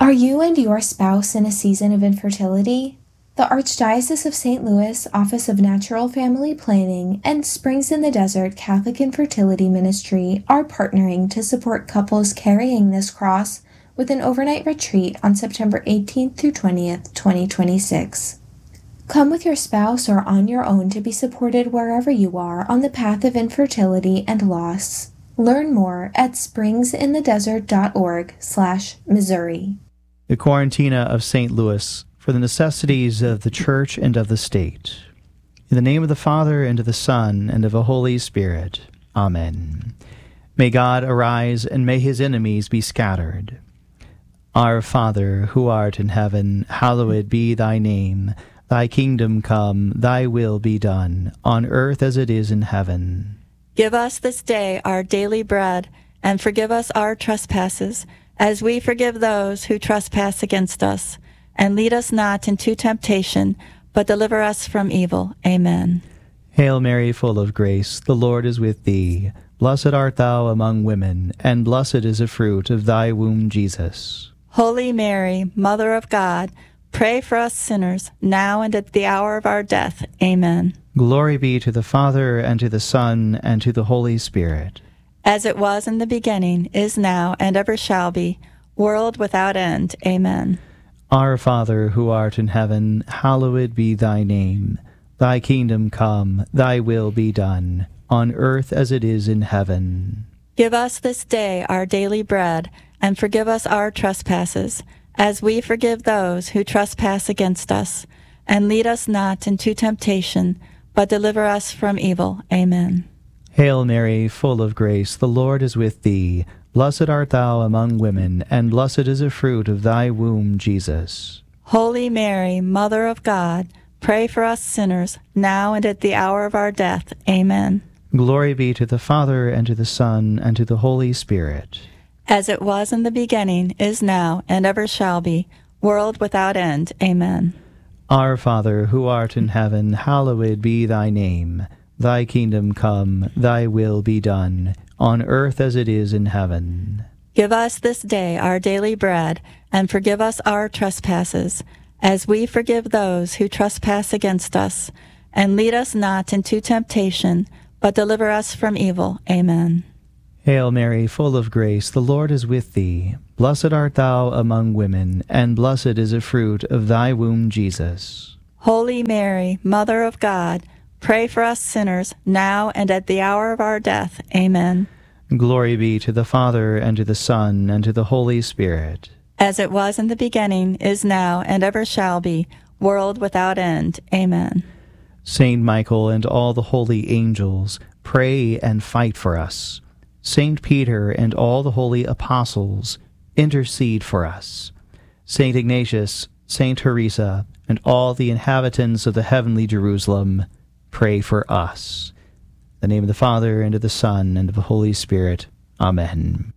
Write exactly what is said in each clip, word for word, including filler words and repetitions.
Are you and your spouse in a season of infertility? The Archdiocese of Saint Louis Office of Natural Family Planning and Springs in the Desert Catholic Infertility Ministry are partnering to support couples carrying this cross with an overnight retreat on September eighteenth through twentieth, twenty twenty-six. Come with your spouse or on your own to be supported wherever you are on the path of infertility and loss. Learn more at springsinthedesert.org slash Missouri. The Quarantina of Saint Louis for the necessities of the Church and of the State. In the name of the Father, and of the Son, and of the Holy Spirit. Amen. May God arise, and may his enemies be scattered. Our Father, who art in heaven, hallowed be thy name. Thy kingdom come, thy will be done, on earth as it is in heaven. Give us this day our daily bread, and forgive us our trespasses, as we forgive those who trespass against us. And lead us not into temptation, but deliver us from evil. Amen. Hail Mary, full of grace, the Lord is with thee. Blessed art thou among women, and blessed is the fruit of thy womb, Jesus. Holy Mary, Mother of God, pray for us sinners, now and at the hour of our death. Amen. Glory be to the Father, and to the Son, and to the Holy Spirit. As it was in the beginning, is now, and ever shall be, world without end. Amen. Our Father, who art in heaven, hallowed be thy name. Thy kingdom come, thy will be done, on earth as it is in heaven. Give us this day our daily bread, and forgive us our trespasses, as we forgive those who trespass against us. And lead us not into temptation, but deliver us from evil. Amen. Hail Mary, full of grace, the Lord is with thee. Blessed art thou among women, and blessed is the fruit of thy womb, Jesus. Holy Mary, Mother of God, pray for us sinners, now and at the hour of our death. Amen. Glory be to the Father, and to the Son, and to the Holy Spirit. As it was in the beginning, is now, and ever shall be, world without end. Amen. Our Father, who art in heaven, hallowed be thy name. Thy kingdom come, thy will be done, on earth as it is in heaven. Give us this day our daily bread, and forgive us our trespasses, as we forgive those who trespass against us. And lead us not into temptation, but deliver us from evil. Amen. Hail Mary, full of grace, the Lord is with thee. Blessed art thou among women, and blessed is the fruit of thy womb, Jesus. Holy Mary, Mother of God, pray for us sinners, now and at the hour of our death. Amen. Glory be to the Father, and to the Son, and to the Holy Spirit. As it was in the beginning, is now, and ever shall be, world without end. Amen. Saint Michael and all the holy angels, pray and fight for us. Saint Peter and all the holy apostles, intercede for us. Saint Ignatius, Saint Teresa, and all the inhabitants of the heavenly Jerusalem, pray for us. In the name of the Father, and of the Son, and of the Holy Spirit. Amen.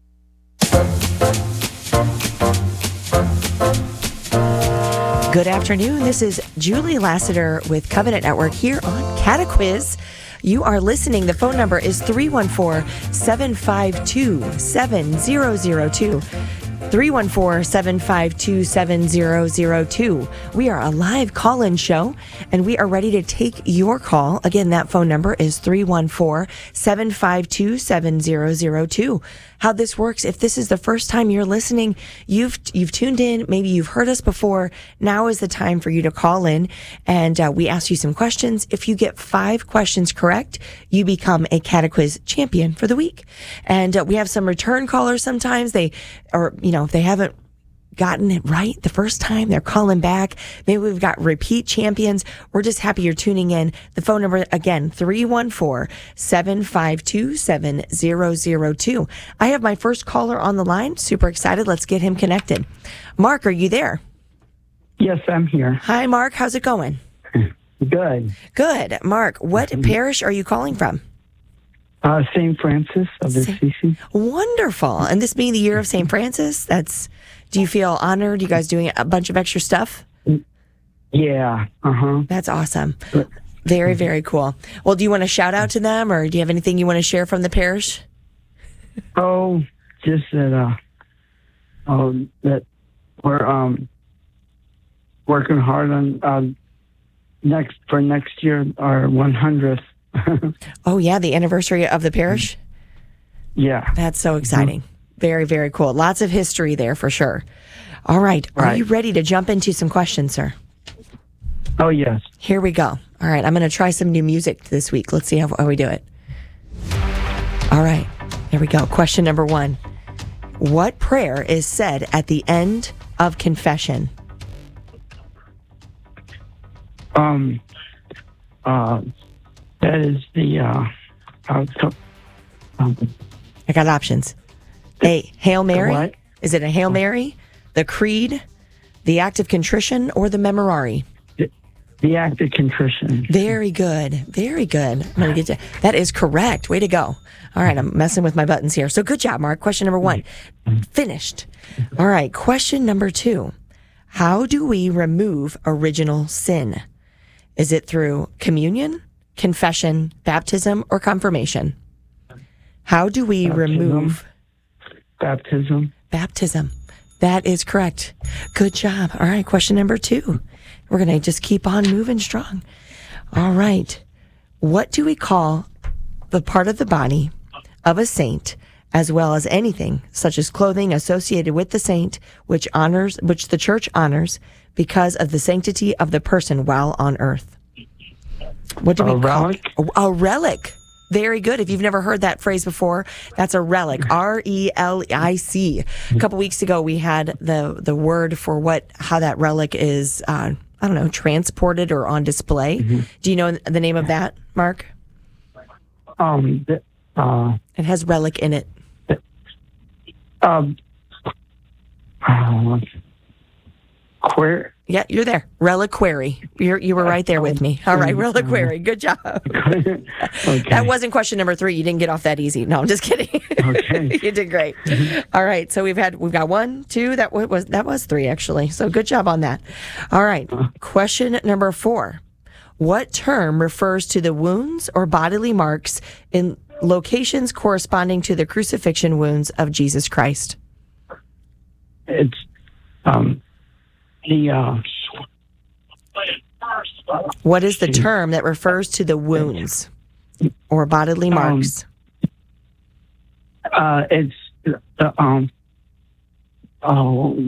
Good afternoon. This is Julie Lassiter with Covenant Network here on Cataquiz. You are listening. The phone number is three one four, seven five two, seven zero zero two. three one four, seven five two, seven zero zero two. We are a live call-in show, and we are ready to take your call. Again, that phone number is three one four, seven five two, seven zero zero two. How this works, if this is the first time you're listening, you've you've tuned in, maybe you've heard us before, now is the time for you to call in, and uh, we ask you some questions. If you get five questions correct, you become a Cataquiz champion for the week. And uh, we have some return callers sometimes. They, or, you know, if they haven't gotten it right the first time, they're calling back. Maybe we've got repeat champions. We're just happy you're tuning in. The phone number, again, three one four, seven five two, seven zero zero two. I have my first caller on the line. Super excited. Let's get him connected. Mark, are you there? Yes, I'm here. Hi, Mark. How's it going? Good. Good. Mark, what mm-hmm. parish are you calling from? Uh, Saint Francis of Assisi. Wonderful. And this being the year of Saint Francis, that's... Do you feel honored? You guys doing a bunch of extra stuff? Yeah. Uh-huh. That's awesome. Very, very cool. Well, do you want to shout out to them, or do you have anything you want to share from the parish? Oh, just that, uh, um, that we're um, working hard on uh, next for next year, our one hundredth. Oh, yeah, the anniversary of the parish? Yeah. That's so exciting. Mm-hmm. Very, very cool. Lots of history there for sure. All right. Are right. you ready to jump into some questions, sir? Oh, yes. Here we go. All right. I'm going to try some new music this week. Let's see how, how we do it. All right. Here we go. Question number one. What prayer is said at the end of confession? Um, uh, that is the, uh, uh, um, I got options. A, Hail Mary. what? Is it a Hail Mary, the Creed, the Act of Contrition, or the Memorare? the, the act of contrition. Very good. Very good. I'm going to get to that. Is correct. Way to go. All right. I'm messing with my buttons here. So good job, Mark. Question number one. Finished. All right. Question number two. How do we remove original sin? Is it through communion, confession, baptism, or confirmation? How do we Baptism. remove Baptism. baptism? That is correct. Good job. All right. Question number two. We're going to just keep on moving strong. All right. What do we call the part of the body of a saint, as well as anything such as clothing associated with the saint, which honors, which the church honors because of the sanctity of the person while on earth? What do A we call relic? A, a relic. Very good. If you've never heard that phrase before, that's a relic. R E L I C. A couple weeks ago, we had the the word for what how that relic is. Uh, I don't know, transported or on display. Mm-hmm. Do you know the name of that, Mark? Um, the, uh, It has relic in it. um, uh, queer. Yeah, you're there. Reliquary. You're, you were right there with me. All right, reliquary. Good job. Okay. That wasn't question number three. You didn't get off that easy. No, I'm just kidding. Okay. You did great. All right, so we've had we've got one, two. That was that was three actually. So good job on that. All right, question number four. What term refers to the wounds or bodily marks in locations corresponding to the crucifixion wounds of Jesus Christ? It's um the uh. What is the term that refers to the wounds or bodily marks? Um, uh, it's uh, um. Oh.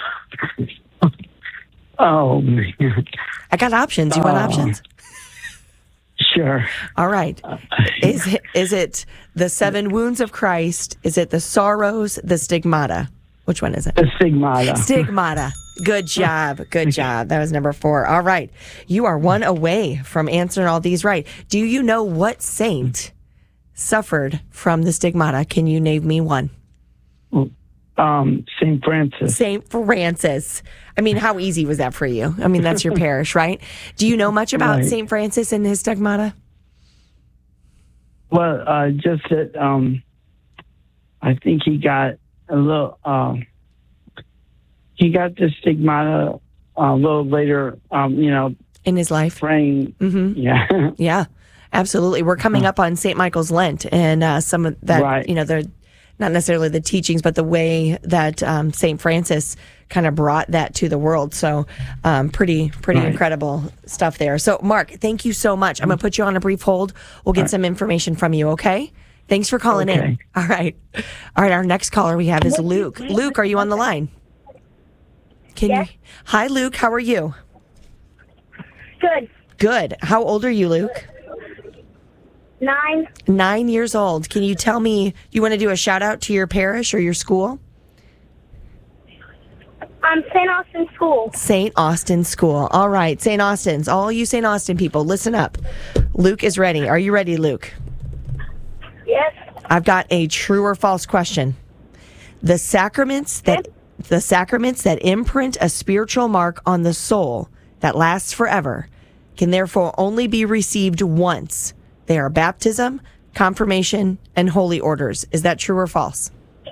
Oh man. I got options. You want Uh, options? Sure. All right. Is it, is it the seven wounds of Christ? Is it the sorrows, the stigmata? Which one is it? The stigmata. Stigmata. Good job. Good job. That was number four. All right. You are one away from answering all these right. Do you know what saint suffered from the stigmata? Can you name me one? Um, Saint Francis. Saint Francis. I mean, how easy was that for you? I mean, that's your parish, right? Do you know much about Right. Saint Francis and his stigmata? Well, uh, just that um, I think he got a little. Um, he got the stigmata a little later. Um, you know, In his life? praying. Mm-hmm. Yeah. Yeah, absolutely. We're coming up on Saint Michael's Lent, and uh, some of that, Right. you know, the not necessarily the teachings, but the way that um, Saint Francis kind of brought that to the world. So, um, pretty, pretty Right. incredible stuff there. So, Mark, thank you so much. I'm going to put you on a brief hold. We'll get Right. some information from you, okay? Thanks for calling in. Okay. All right. All right, our next caller we have is Luke. Luke, are you on the line? Can Yes. you? Hi, Luke. How are you? Good. Good. How old are you, Luke? Nine. Nine years old. Can you tell me, you want to do a shout out to your parish or your school? Um, Saint Austin School. Saint Austin School. All right, Saint Austin's. All you Saint Austin people, listen up. Luke is ready. Are you ready, Luke? Yes. I've got a true or false question. The sacraments that the sacraments that imprint a spiritual mark on the soul that lasts forever can therefore only be received once. They are baptism, confirmation, and holy orders. Is that true or false?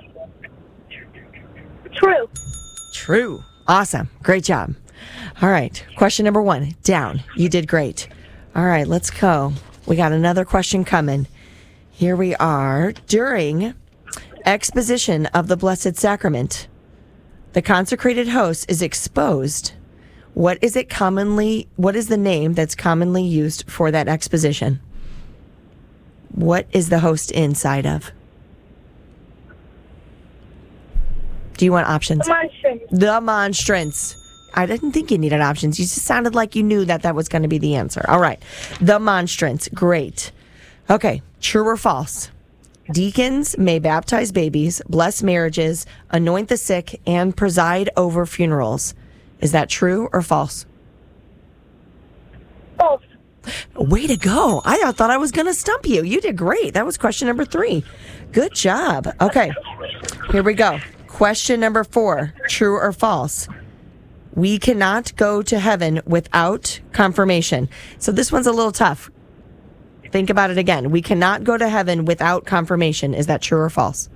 True. True. Awesome. Great job. All right. Question number one. Down. You did great. All right. Let's go. We got another question coming. Here we are. During exposition of the Blessed Sacrament, the consecrated host is exposed, what is it commonly, what is the name that's commonly used for that exposition? What is the host inside of? Do you want options? The monstrance. The monstrance. I didn't think you needed options. You just sounded like you knew that that was going to be the answer. All right. The monstrance. Great. Okay. True or false? Deacons may baptize babies, bless marriages, anoint the sick, and preside over funerals. Is that true or false? False. Way to go. I thought I was going to stump you. You did great. That was question number three. Good job. Okay. Here we go. Question number four. True or false? We cannot go to heaven without confirmation. So this one's a little tough. Think about it again. We cannot go to heaven without confirmation. Is that true or false?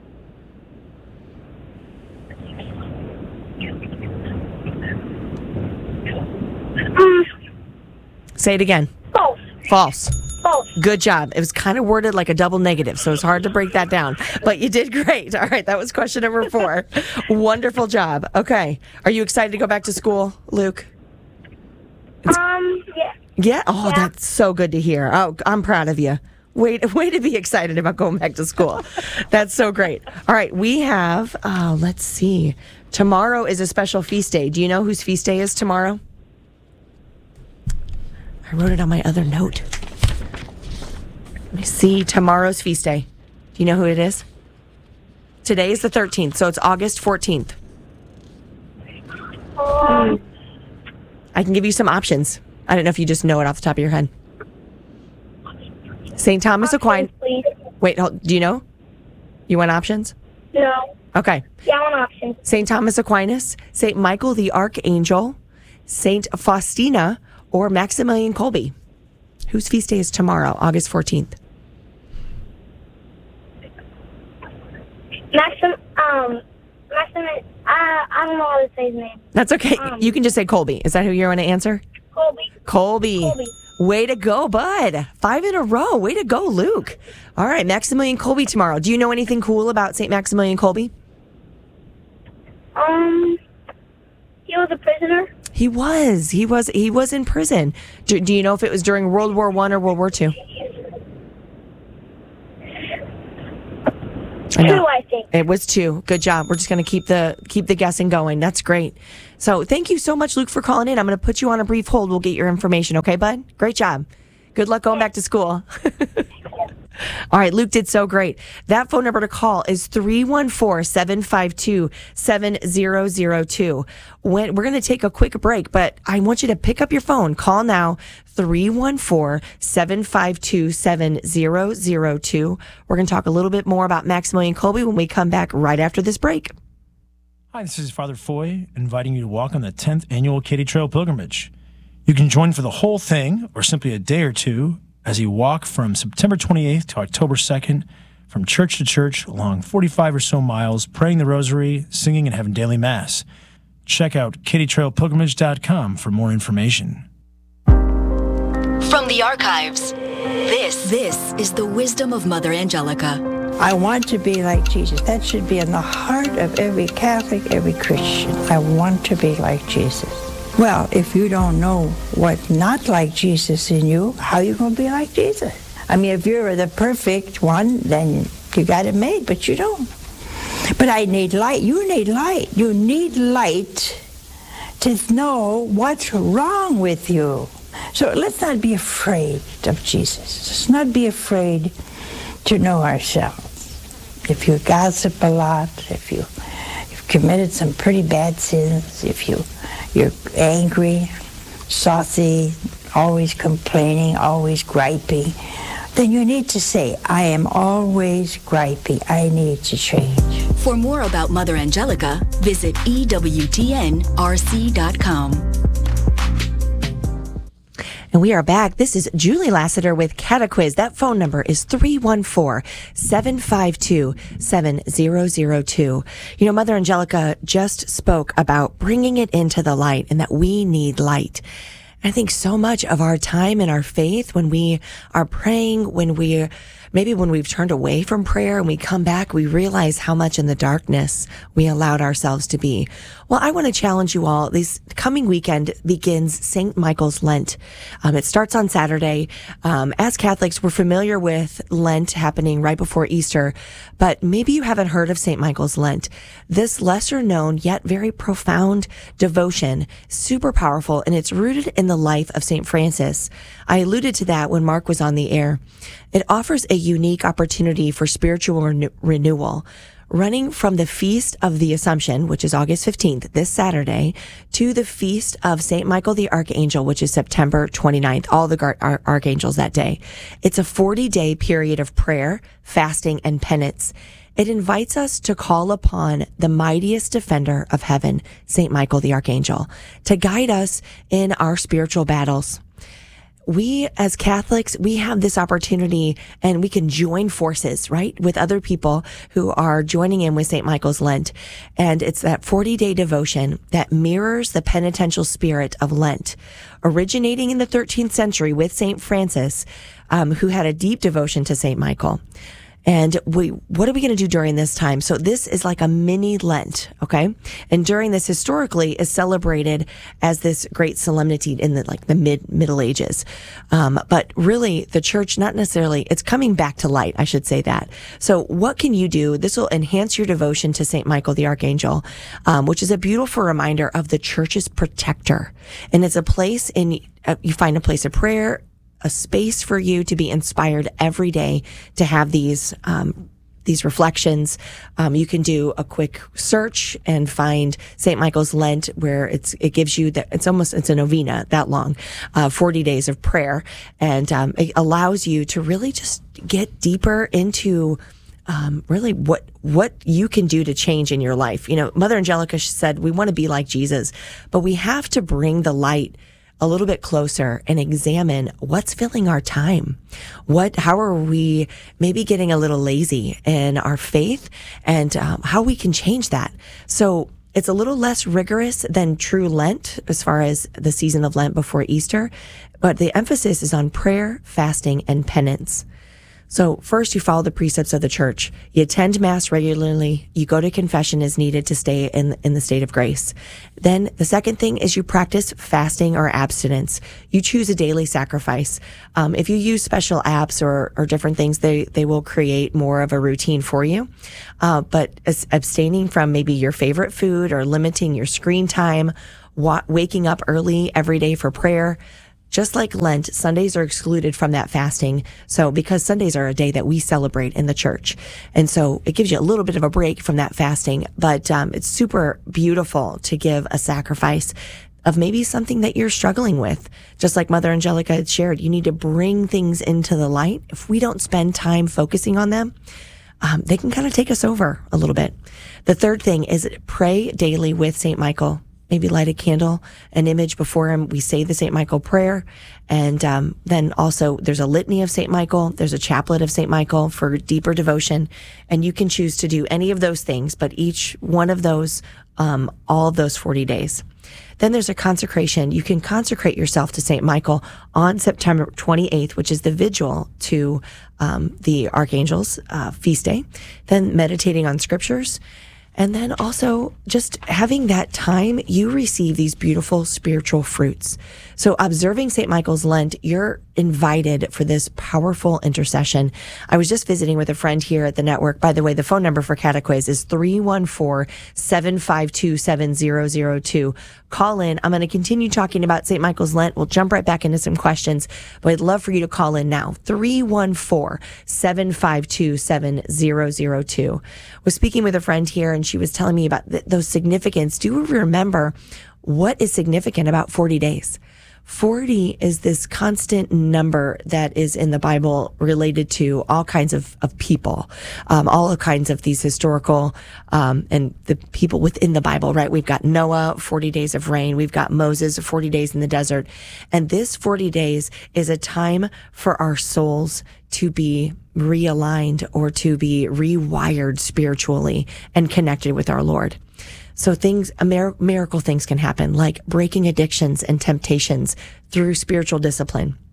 Mm, Say it again. false. False. False. Good job. It was kind of worded like a double negative, so it's hard to break that down. But you did great. All right, that was question number four. Wonderful job. Okay. Are you excited to go back to school, Luke? Um, yeah. Yeah? Oh, Yeah. that's so good to hear. Oh, I'm proud of you. Way to, way to be excited about going back to school. That's so great. All right, we have, uh, let's see. Tomorrow is a special feast day. Do you know whose feast day is tomorrow? I wrote it on my other note. Let me see. Tomorrow's feast day. Do you know who it is? Today is the thirteenth, so it's August fourteenth. Um, I can give you some options. I don't know if you just know it off the top of your head. Saint Thomas Aquinas. please. Wait, hold, do you know? You want options? No. Okay. Yeah, I want options. Saint Thomas Aquinas, Saint Michael the Archangel, Saint Faustina, or Maximilian Kolbe. Whose feast day is tomorrow, August fourteenth? Maxim, um, Maxim, I, I don't know how to say his name. That's okay. Um, you can just say Kolbe. Is that who you want to answer? Colby. Colby. Colby. Way to go, bud. Five in a row. Way to go, Luke. All right, Maximilian Kolbe tomorrow. Do you know anything cool about Saint Maximilian Kolbe? Um, he was a prisoner. He was. He was. He was in prison. Do, do you know if it was during World War One or World War Two? I know. Two, I think. It was two. Good job. We're just going to keep the keep the guessing going. That's great. So thank you so much, Luke, for calling in. I'm going to put you on a brief hold. We'll get your information. Okay, bud? Great job. Good luck going back to school. All right, Luke did so great. That phone number to call is three one four, seven five two, seven zero zero two. When, we're going to take a quick break, but I want you to pick up your phone. Call now, three one four, seven five two, seven zero zero two. We're going to talk a little bit more about Maximilian Kolbe when we come back right after this break. Hi, this is Father Foy, inviting you to walk on the tenth Annual Katy Trail Pilgrimage. You can join for the whole thing, or simply a day or two, as you walk from September twenty-eighth to October second, from church to church, along forty-five or so miles, praying the rosary, singing, and having daily mass. Check out katy trail pilgrimage dot com for more information. From the archives, this this is the wisdom of Mother Angelica. I want to be like Jesus. That should be in the heart of every Catholic, every Christian. I want to be like Jesus. Well, if you don't know what's not like Jesus in you, how are you going to be like Jesus? I mean, if you're the perfect one, then you got it made, but you don't. But I need light. You need light. You need light to know what's wrong with you. So let's not be afraid of Jesus. Let's not be afraid to know ourselves. If you gossip a lot, if you, you've committed some pretty bad sins, if you, you're angry, saucy, always complaining, always griping, then you need to say, I am always griping. I need to change. For more about Mother Angelica, visit E W T N R C dot com. And we are back. This is Julie Lassiter with Cataquiz. That phone number is three one four, seven five two, seven zero zero two. You know, Mother Angelica just spoke about bringing it into the light and that we need light. I think so much of our time and our faith when we are praying, when we're maybe when we've turned away from prayer and we come back, we realize how much in the darkness we allowed ourselves to be. Well, I want to challenge you all. This coming weekend begins Saint Michael's Lent. Um, it starts on Saturday. Um, as Catholics, we're familiar with Lent happening right before Easter, but maybe you haven't heard of Saint Michael's Lent. This lesser known yet very profound devotion, super powerful, and it's rooted in the life of Saint Francis. I alluded to that when Mark was on the air. It offers a unique opportunity for spiritual renew- renewal, running from the Feast of the Assumption, which is August fifteenth, this Saturday, to the Feast of Saint Michael the Archangel, which is September twenty-ninth, all the gar- ar- archangels that day. It's a forty-day period of prayer, fasting, and penance. It invites us to call upon the mightiest defender of heaven, Saint Michael the Archangel, to guide us in our spiritual battles. We, as Catholics, we have this opportunity and we can join forces, right, with other people who are joining in with Saint Michael's Lent. And it's that forty-day devotion that mirrors the penitential spirit of Lent, originating in the thirteenth century with Saint Francis, um, who had a deep devotion to Saint Michael. And we, what are we going to do during this time? So this is like a mini Lent, okay? And during this, historically, is celebrated as this great solemnity in the, like the mid, Middle Ages. Um, but really, the church, not necessarily, it's coming back to light, I should say that. So what can you do? This will enhance your devotion to Saint Michael the Archangel, um, which is a beautiful reminder of the church's protector. And it's a place in, uh, you find a place of prayer, a space for you to be inspired every day to have these um, these reflections. Um, you can do a quick search and find Saint Michael's Lent, where it's it gives you that it's almost it's a novena that long, uh, forty days of prayer, and um, it allows you to really just get deeper into um, really what what you can do to change in your life. You know, Mother Angelica said we want to be like Jesus, but we have to bring the light a little bit closer and examine what's filling our time. What, how are we maybe getting a little lazy in our faith, and um, how we can change that. So it's a little less rigorous than true Lent as far as the season of Lent before Easter, but the emphasis is on prayer, fasting, and penance. So first, you follow the precepts of the church. You attend Mass regularly. You go to confession as needed to stay in, in the state of grace. Then the second thing is you practice fasting or abstinence. You choose a daily sacrifice. Um, if you use special apps or, or different things, they, they will create more of a routine for you. Uh, but as abstaining from maybe your favorite food or limiting your screen time, wa- waking up early every day for prayer. Just like Lent, Sundays are excluded from that fasting. So because Sundays are a day that we celebrate in the church. And so it gives you a little bit of a break from that fasting, but um, it's super beautiful to give a sacrifice of maybe something that you're struggling with. Just like Mother Angelica had shared, you need to bring things into the light. If we don't spend time focusing on them, um, they can kind of take us over a little bit. The third thing is pray daily with Saint Michael. Maybe light a candle, an image before him. We say the Saint Michael prayer. And um, then also there's a litany of Saint Michael. There's a chaplet of Saint Michael for deeper devotion. And you can choose to do any of those things, but each one of those, um, all of those forty days. Then there's a consecration. You can consecrate yourself to Saint Michael on September twenty-eighth, which is the vigil to um, the Archangel's uh, feast day. Then meditating on scriptures. And then also just having that time, you receive these beautiful spiritual fruits. So observing Saint Michael's Lent, you're invited for this powerful intercession. I was just visiting with a friend here at the network. By the way, the phone number for Catequiz is three one four, seven five two, seven zero zero two. Call in. I'm going to continue talking about Saint Michael's Lent. We'll jump right back into some questions, but I'd love for you to call in now. three one four, seven five two, seven zero zero two. I was speaking with a friend here and she was telling me about th- those significance. Do you remember what is significant about forty days? forty is this constant number that is in the Bible related to all kinds of, of people, um, all kinds of these historical, um, and the people within the Bible, right? We've got Noah, forty days of rain. We've got Moses, forty days in the desert. And this forty days is a time for our souls to be realigned or to be rewired spiritually and connected with our Lord. So things, miracle things can happen, like breaking addictions and temptations through spiritual discipline.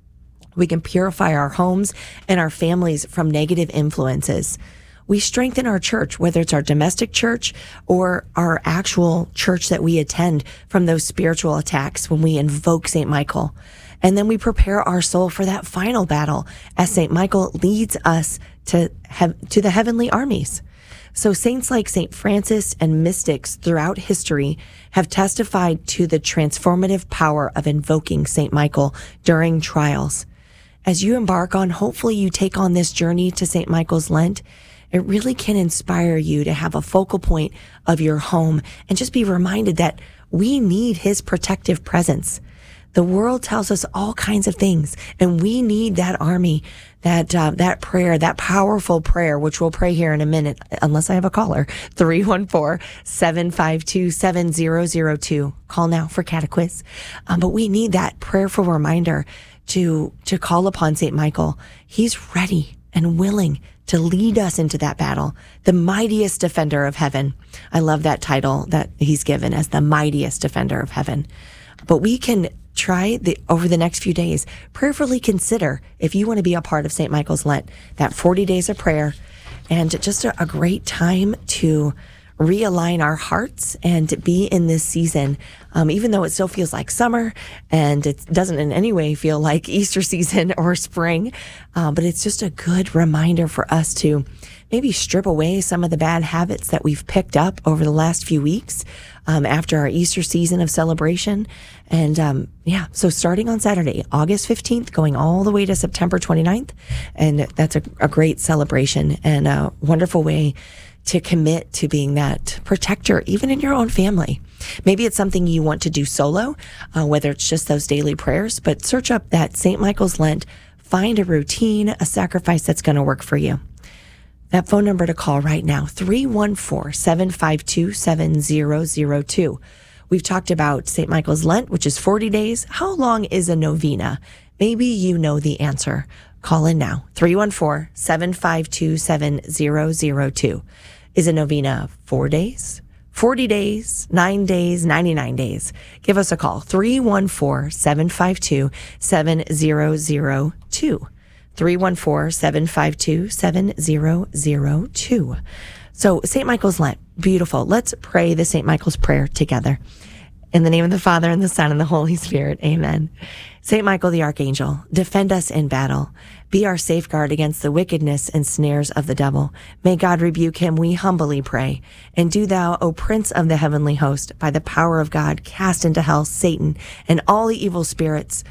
We can purify our homes and our families from negative influences. We strengthen our church, whether it's our domestic church or our actual church that we attend, from those spiritual attacks when we invoke Saint Michael. And then we prepare our soul for that final battle as Saint Michael leads us to have, to the heavenly armies. So saints like Saint Francis and mystics throughout history have testified to the transformative power of invoking Saint Michael during trials. As you embark on, hopefully you take on this journey to Saint Michael's Lent, it really can inspire you to have a focal point of your home and just be reminded that we need his protective presence. The world tells us all kinds of things, and we need that army, that uh, that prayer, that powerful prayer, which we'll pray here in a minute, unless I have a caller, three one four, seven five two, seven zero zero two. Call now for Catequiz. Um, but we need that prayerful reminder to to call upon Saint Michael. He's ready and willing to lead us into that battle, the mightiest defender of heaven. I love that title that he's given as the mightiest defender of heaven. But we can try the over the next few days, prayerfully consider if you want to be a part of Saint Michael's Lent, that forty days of prayer, and just a, a great time to realign our hearts and be in this season, um, even though it still feels like summer and it doesn't in any way feel like Easter season or spring. Uh, but it's just a good reminder for us to maybe strip away some of the bad habits that we've picked up over the last few weeks um, after our Easter season of celebration. And um, yeah, so starting on Saturday, August fifteenth, going all the way to September twenty-ninth. And that's a, a great celebration and a wonderful way to commit to being that protector, even in your own family. Maybe it's something you want to do solo, uh, whether it's just those daily prayers, but search up that Saint Michael's Lent, find a routine, a sacrifice that's going to work for you. That phone number to call right now, three one four, seven five two, seven zero zero two. We've talked about Saint Michael's Lent, which is forty days. How long is a novena? Maybe you know the answer. Call in now, three one four, seven five two, seven zero zero two. Is a novena four days, forty days, nine days, ninety-nine days? Give us a call, three one four, seven five two, seven zero zero two. three one four, seven five two, seven zero zero two. So Saint Michael's Lent, beautiful. Let's pray the Saint Michael's prayer together. In the name of the Father, and the Son, and the Holy Spirit, amen. Saint Michael the Archangel, defend us in battle. Be our safeguard against the wickedness and snares of the devil. May God rebuke him, we humbly pray. And do thou, O Prince of the heavenly host, by the power of God, cast into hell Satan and all the evil spirits.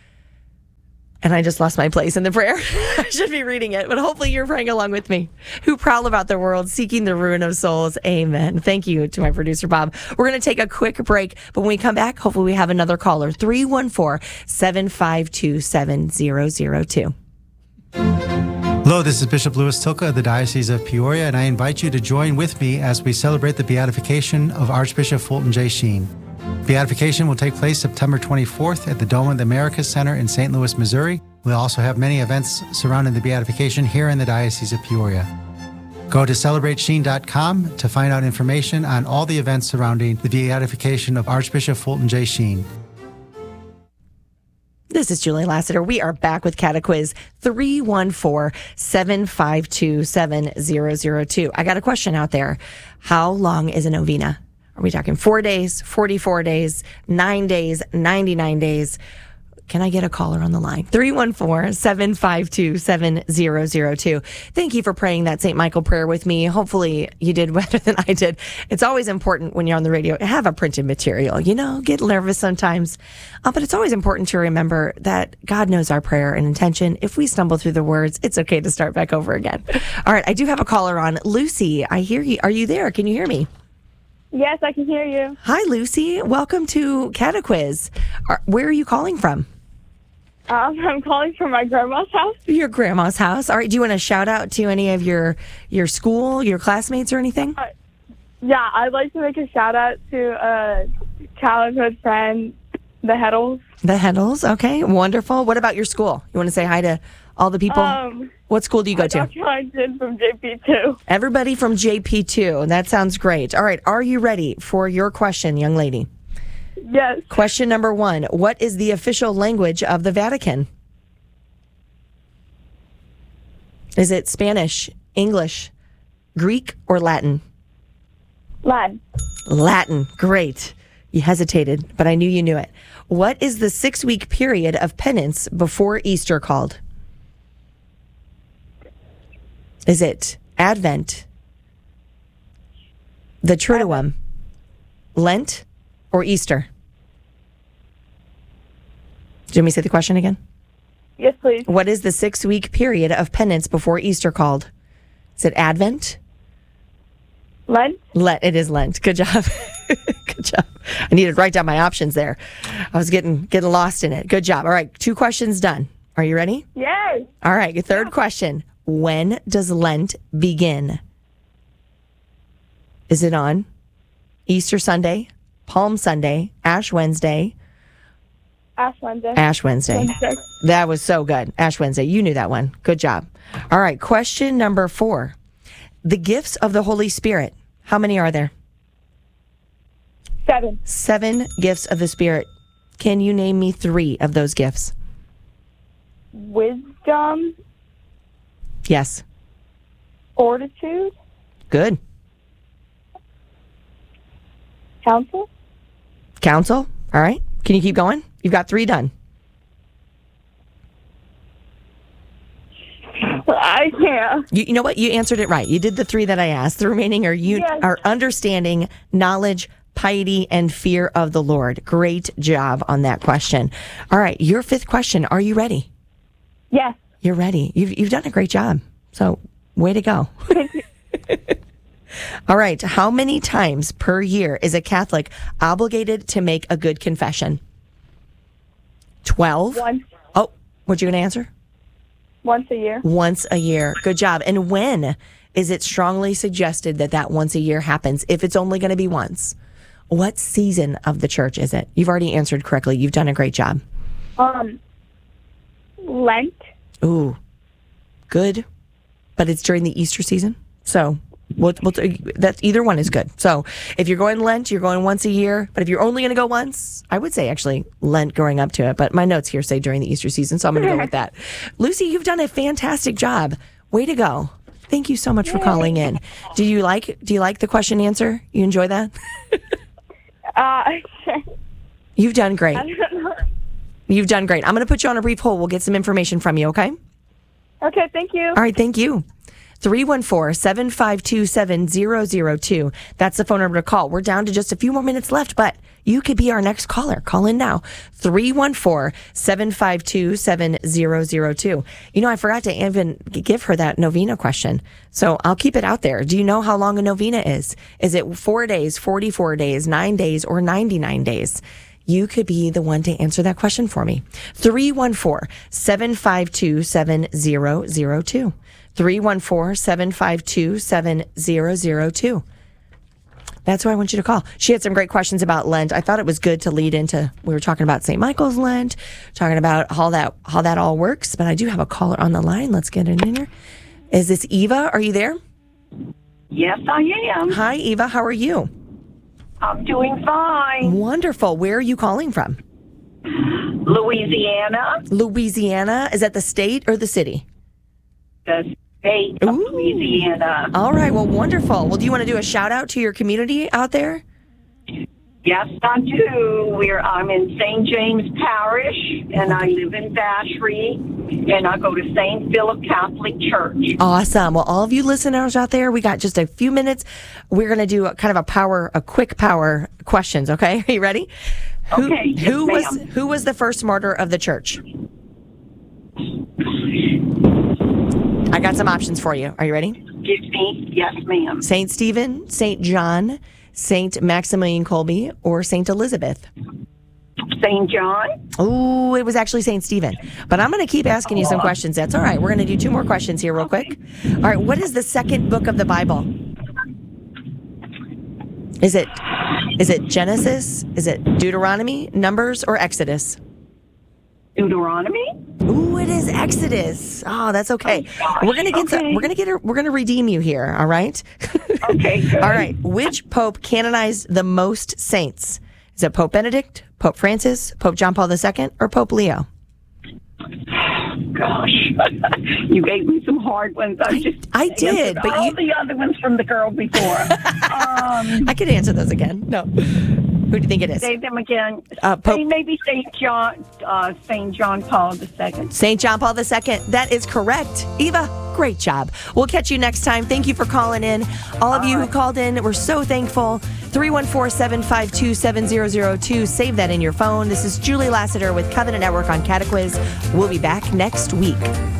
And I just lost my place in the prayer. I should be reading it, but hopefully you're praying along with me. Who prowl about the world, seeking the ruin of souls. Amen. Thank you to my producer, Bob. We're going to take a quick break, but when we come back, hopefully we have another caller, three one four, seven five two, seven zero zero two. Hello, this is Bishop Louis Tilka of the Diocese of Peoria, and I invite you to join with me as we celebrate the beatification of Archbishop Fulton J. Sheen. Beatification will take place September twenty-fourth at the Dome of the Americas Center in Saint Louis, Missouri. We'll also have many events surrounding the beatification here in the Diocese of Peoria. Go to celebrate sheen dot com to find out information on all the events surrounding the beatification of Archbishop Fulton J. Sheen. This is Julie Lassiter. We are back with Catequiz, three one four, seven five two, seven zero zero two. I got a question out there. How long is a novena? Are we talking four days, forty-four days, nine days, ninety-nine days? Can I get a caller on the line? three one four, seven five two, seven zero zero two. Thank you for praying that Saint Michael prayer with me. Hopefully you did better than I did. It's always important when you're on the radio to have a printed material. You know, get nervous sometimes. Uh, but it's always important to remember that God knows our prayer and intention. If we stumble through the words, it's okay to start back over again. All right, I do have a caller on. Lucy, I hear you. Are you there? Can you hear me? Yes, I can hear you. Hi, Lucy. Welcome to Catequiz. Are, where are you calling from? Um, I'm calling from my grandma's house. Your grandma's house. All right. Do you want to shout out to any of your your school, your classmates, or anything? Uh, yeah, I'd like to make a shout out to a childhood friend, the Heddles. The Heddles. Okay, wonderful. What about your school? You want to say hi to all the people? Um, what school do you go to? Doctor Huntington from J P two. Everybody from J P two. That sounds great. All right. Are you ready for your question, young lady? Yes. Question number one. What is the official language of the Vatican? Is it Spanish, English, Greek, or Latin? Latin. Latin. Great. You hesitated, but I knew you knew it. What is the six-week period of penance before Easter called? Is it Advent, the Triduum, Lent, or Easter? Do you want me to say the question again? Yes, please. What is the six-week period of penance before Easter called? Is it Advent? Lent? Lent. It is Lent. Good job. Good job. I needed to write down my options there. I was getting getting lost in it. Good job. All right, two questions done. Are you ready? Yes. All right, your third question. When does Lent begin? Is it on Easter Sunday, Palm Sunday, Ash Wednesday? Ash Wednesday. Ash Wednesday. Wednesday. That was so good. Ash Wednesday. You knew that one. Good job. All right, question number four. The gifts of the Holy Spirit. How many are there? Seven. Seven gifts of the Spirit. Can you name me three of those gifts? Wisdom. Yes. Fortitude. Good. Counsel. Counsel. All right. Can you keep going? You've got three done. I can't. You, you know what? You answered it right. You did the three that I asked. The remaining are you Yes. are understanding, knowledge, piety, and fear of the Lord. Great job on that question. All right, your fifth question. Are you ready? Yes. You're ready. You've you've done a great job. So, way to go. All right. How many times per year is a Catholic obligated to make a good confession? Twelve. Once. Oh, what you going to answer? Once a year. Once a year. Good job. And when is it strongly suggested that that once a year happens, if it's only going to be once? What season of the church is it? You've already answered correctly. You've done a great job. Um. Lent. Ooh, good. But it's during the Easter season. So we'll, we'll, that either one is good. So if you're going Lent, you're going once a year. But if you're only going to go once, I would say actually Lent going up to it. But my notes here say during the Easter season. So I'm going to go with that. Lucy, you've done a fantastic job. Way to go. Thank you so much Yay. for calling in. Do you like, do you like the question answer? You enjoy that? uh, You've done great. You've done great. I'm going to put you on a brief hold. We'll get some information from you, okay? Okay, thank you. All right, thank you. three one four, seven five two, seven zero zero two. That's the phone number to call. We're down to just a few more minutes left, but you could be our next caller. Call in now. three one four, seven five two, seven zero zero two. You know, I forgot to even give her that novena question, so I'll keep it out there. Do you know how long a novena is? Is it four days, forty-four days, nine days, or ninety-nine days? You could be the one to answer that question for me. three one four, seven five two, seven zero zero two. three one four, seven five two, seven zero zero two. That's who I want you to call. She had some great questions about Lent. I thought it was good to lead into, we were talking about Saint Michael's Lent, talking about how that how that all works, but I do have a caller on the line. Let's get it in here. Is this Eva? Are you there? Yes, I am. Hi, Eva. How are you? I'm doing fine. Wonderful. Where are you calling from? Louisiana. Louisiana? Is that the state or the city? The state of Ooh. Louisiana. All right. Well, wonderful. Well, do you want to do a shout out to your community out there? Yes, I do. We're I'm in Saint James Parish, and I live in Vacherie, and I go to Saint Philip Catholic Church. Awesome. Well, all of you listeners out there, we got just a few minutes. We're going to do a, kind of a power, a quick power questions. Okay, are you ready? Who, Okay. Yes, who ma'am. was who was the first martyr of the church? I got some options for you. Are you ready? Give me, yes, ma'am. Saint Stephen, Saint John, Saint Maximilian Kolbe, or Saint Elizabeth? Saint John. Oh, it was actually Saint Stephen. But I'm going to keep asking you some questions. That's all right. We're going to do two more questions here real quick. All right. What is the second book of the Bible? Is it is it Genesis? Is it Deuteronomy, Numbers, or Exodus? Deuteronomy. Ooh, it is Exodus. Oh, that's okay. Oh, we're gonna get okay. to, we're gonna get her, we're gonna redeem you here. All right. Okay. Good. All right. Which pope canonized the most saints? Is it Pope Benedict, Pope Francis, Pope John Paul the Second, or Pope Leo? gosh. You gave me some hard ones. I, just I did, but all you... the other ones from the girl before. um, I could answer those again. No. Who do you think it is? Say them again. Uh, Pope... Say maybe Saint John, uh, Saint John Paul the Second. Saint John Paul the Second. That is correct. Eva, great job. We'll catch you next time. Thank you for calling in. All of all you right. who called in, we're so thankful. three one four, seven five two, seven zero zero two. Save that in your phone. This is Julie Lassiter with Covenant Network on Catequiz. We'll be back next week.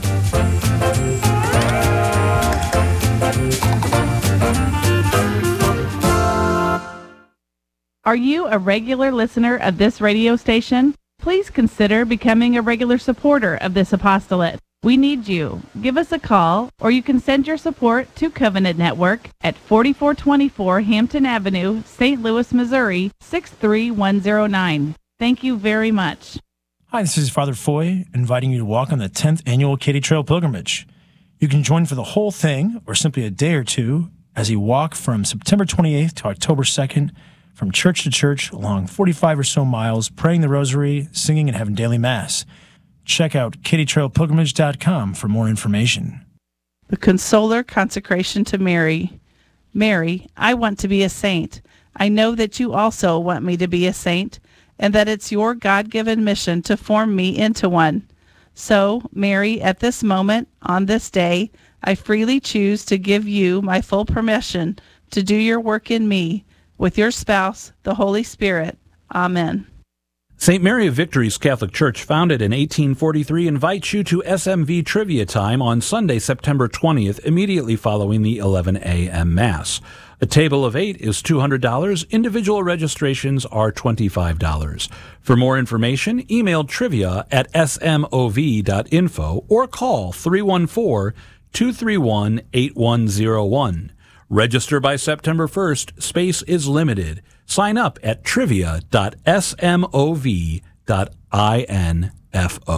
Are you a regular listener of this radio station? Please consider becoming a regular supporter of this apostolate. We need you. Give us a call, or you can send your support to Covenant Network at forty-four twenty-four Hampton Avenue, Saint Louis, Missouri, six three one zero nine. Thank you very much. Hi, this is Father Foy, inviting you to walk on the tenth Annual Katy Trail Pilgrimage. You can join for the whole thing, or simply a day or two, as you walk from September twenty-eighth to October second, from church to church along forty-five or so miles, praying the rosary, singing, and having daily mass. Check out katy trail pilgrimage dot com for more information. The Consoler Consecration to Mary. Mary, I want to be a saint. I know that you also want me to be a saint, and that it's your God-given mission to form me into one. So, Mary, at this moment, on this day, I freely choose to give you my full permission to do your work in me, with your spouse, the Holy Spirit. Amen. Saint Mary of Victory's Catholic Church, founded in eighteen forty-three, invites you to S M V Trivia Time on Sunday, September twentieth, immediately following the eleven a.m. Mass. A table of eight is two hundred dollars. Individual registrations are twenty-five dollars. For more information, email trivia at s m o v dot info or call three one four, two three one, eight one zero one. Register by September first. Space is limited. Sign up at trivia dot s m o v dot info.